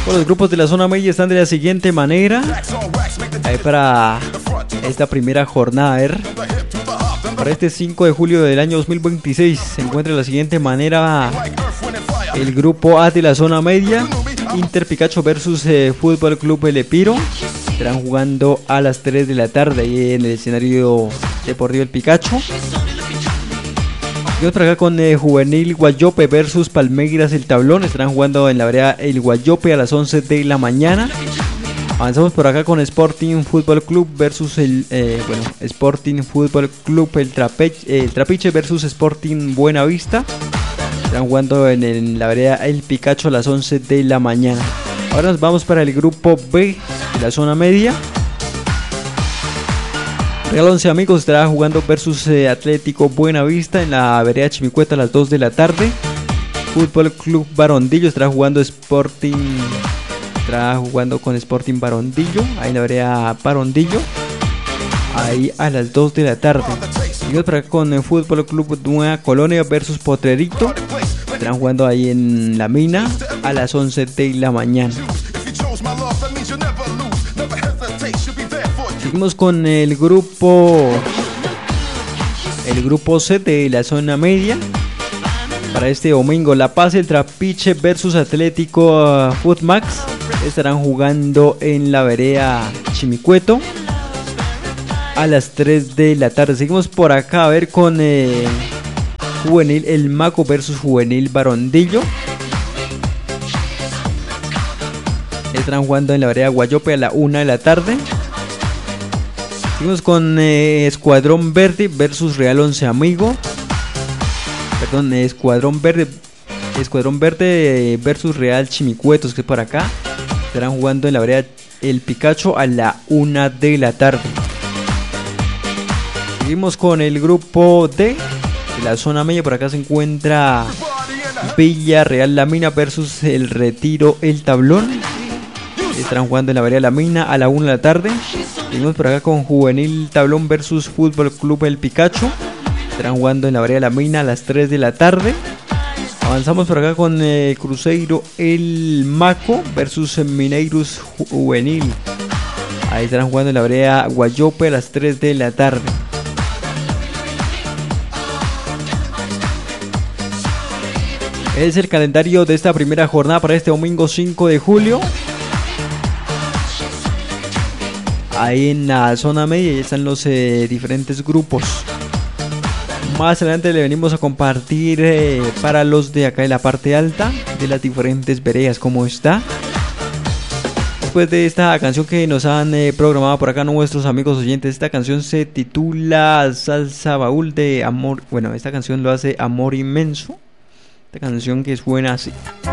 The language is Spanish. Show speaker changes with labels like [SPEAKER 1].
[SPEAKER 1] Bueno, los grupos de la zona media están de la siguiente manera. Ahí para esta primera jornada, a ver, para este 5 de julio del año 2026 se encuentra de la siguiente manera el grupo A de la zona media. Inter Picacho versus Fútbol Club El Epiro. Estarán jugando a las 3 de la tarde ahí en el escenario deportivo El Picacho. Vamos por acá con Juvenil Guayope versus Palmeiras El Tablón. Estarán jugando en la vereda El Guayope a las 11 de la mañana. Avanzamos por acá con Sporting Fútbol Club versus Sporting Fútbol Club El Trapiche versus Sporting Buenavista. Están jugando en la vereda El Picacho a las 11 de la mañana. Ahora nos vamos para el grupo B de la zona media. Real Once Amigos estará jugando versus Atlético Buenavista en la vereda Chimicueta a las 2 de la tarde. Fútbol Club Barondillo estará jugando con Sporting Barondillo, ahí en la vereda Barondillo, ahí a las 2 de la tarde. Seguimos por acá con el Fútbol Club Nueva Colonia versus Potrerito. Estarán jugando ahí en la mina a las 11 de la mañana. Seguimos con el grupo C de la zona media. Para este domingo, La Paz El Trapiche versus Atlético Footmax. Estarán jugando en la vereda Chimicueto a las 3 de la tarde. Seguimos por acá a ver con Juvenil El Maco versus Juvenil Barondillo. Estarán jugando en la vereda Guayope a la 1 de la tarde. Seguimos con Escuadrón Verde versus Real Once Amigo. Perdón, Escuadrón Verde versus Real Chimicuetos, que es por acá. Estarán jugando en la vereda El Picacho a la 1 de la tarde. Seguimos con el grupo D de la zona media. Por acá se encuentra Villarreal La Mina versus El Retiro El Tablón. Estarán jugando en la vereda La Mina a la 1 de la tarde. Seguimos por acá con Juvenil Tablón versus Fútbol Club El Picacho. Estarán jugando en la vereda La Mina a las 3 de la tarde. Avanzamos por acá con Cruzeiro El Maco versus Mineiros Juvenil. Ahí estarán jugando en la vereda Guayope a las 3 de la tarde. Es el calendario de esta primera jornada para este domingo 5 de julio. Ahí en la zona media ya están los diferentes grupos. Más adelante le venimos a compartir para los de acá en la parte alta de las diferentes veredas cómo está. Después de esta canción que nos han programado por acá nuestros amigos oyentes, esta canción se titula Salsa Baúl de Amor. Bueno, esta canción lo hace Amor Inmenso. Esta canción que suena así.